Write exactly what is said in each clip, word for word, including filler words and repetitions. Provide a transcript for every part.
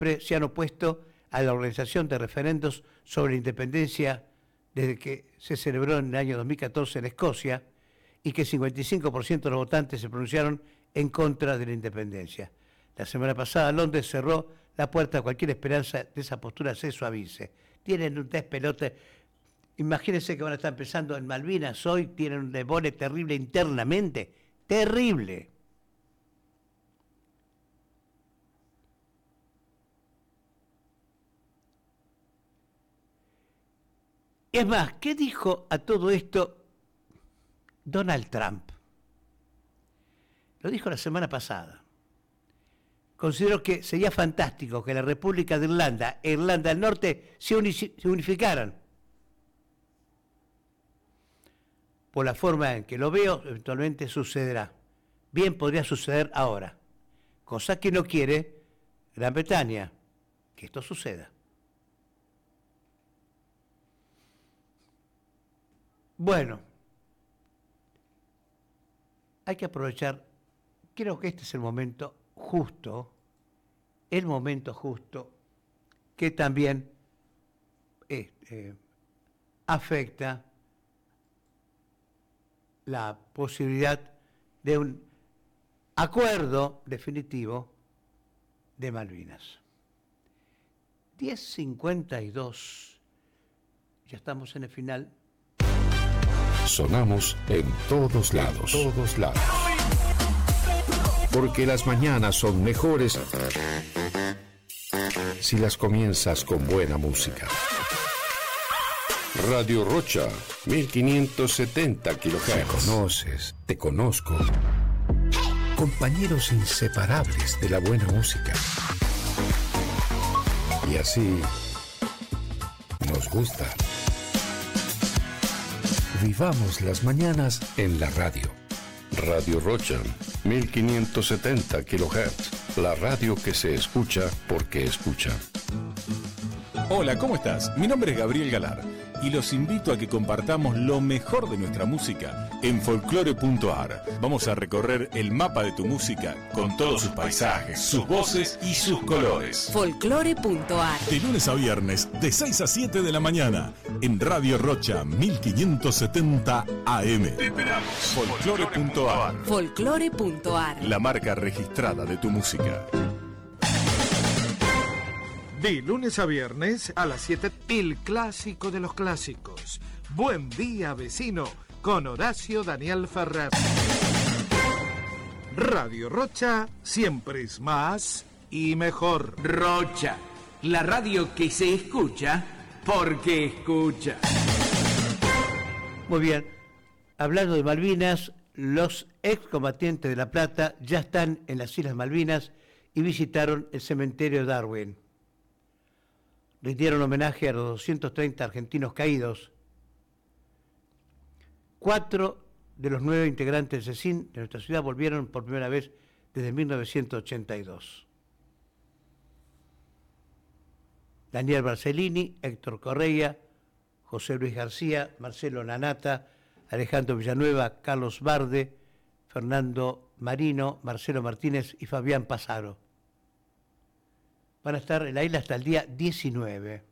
se han opuesto a la organización de referendos sobre la independencia desde que se celebró en el año dos mil catorce en Escocia, y que el cincuenta y cinco por ciento de los votantes se pronunciaron en contra de la independencia. La semana pasada Londres cerró la puerta a cualquier esperanza de esa postura se suavice. Tienen un despelote. Imagínense que van a estar empezando en Malvinas hoy, tienen un embole terrible internamente. Terrible. Es más, ¿qué dijo a todo esto Donald Trump? Lo dijo la semana pasada. Consideró que sería fantástico que la República de Irlanda e Irlanda del Norte se, unici- se unificaran. Por la forma en que lo veo, eventualmente sucederá. Bien podría suceder ahora. Cosa que no quiere Gran Bretaña, que esto suceda. Bueno, hay que aprovechar, creo que este es el momento justo, el momento justo que también eh, eh, afecta la posibilidad de un acuerdo definitivo de Malvinas. diez cincuenta y dos, ya estamos en el final. Sonamos en todos lados. En todos lados. Porque las mañanas son mejores si las comienzas con buena música. Radio Rocha, mil quinientos setenta kilohertz. Me conoces, te conozco. Compañeros inseparables de la buena música. Y así nos gusta. Vivamos las mañanas en la radio. Radio Rocha, mil quinientos setenta kilohertz. La radio que se escucha porque escucha. Hola, ¿cómo estás? Mi nombre es Gabriel Galar y los invito a que compartamos lo mejor de nuestra música en folclore punto ar. Vamos a recorrer el mapa de tu música con todos sus paisajes, sus voces y sus colores. folclore punto ar. De lunes a viernes, de seis a siete de la mañana, en Radio Rocha mil quinientos setenta A M. Te esperamos. folclore punto ar. folclore punto ar. La marca registrada de tu música. De lunes a viernes a las siete, el clásico de los clásicos. Buen día, vecino, con Horacio Daniel Ferrer. Radio Rocha siempre es más y mejor. Rocha, la radio que se escucha porque escucha. Muy bien, hablando de Malvinas, los excombatientes de La Plata ya están en las Islas Malvinas y visitaron el cementerio de Darwin. Rindieron homenaje a los doscientos treinta argentinos caídos. Cuatro de los nueve integrantes del C E C I N de nuestra ciudad volvieron por primera vez desde mil novecientos ochenta y dos. Daniel Barcellini, Héctor Correia, José Luis García, Marcelo Nanata, Alejandro Villanueva, Carlos Barde, Fernando Marino, Marcelo Martínez y Fabián Pasaro. Van a estar en la isla hasta el día diecinueve.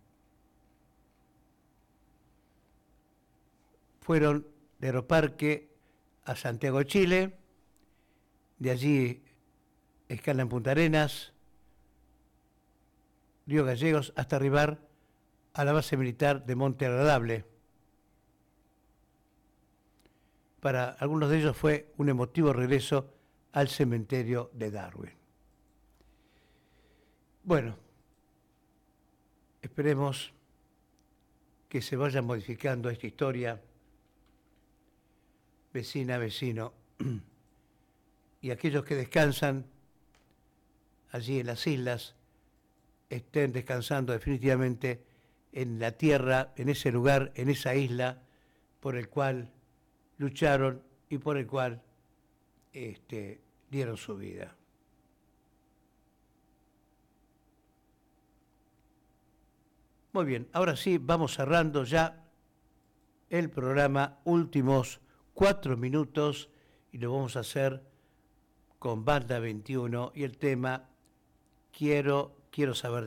Fueron de Aeroparque a Santiago de Chile, de allí escala en Punta Arenas, Río Gallegos, hasta arribar a la base militar de Monte Agradable. Para algunos de ellos fue un emotivo regreso al cementerio de Darwin. Bueno, esperemos que se vaya modificando esta historia, vecina, vecino, y aquellos que descansan allí en las islas estén descansando definitivamente en la tierra, en ese lugar, en esa isla por el cual lucharon y por el cual este, dieron su vida. Muy bien, ahora sí, vamos cerrando ya el programa, últimos cuatro minutos, y lo vamos a hacer con Banda veintiuno y el tema Quiero, quiero saber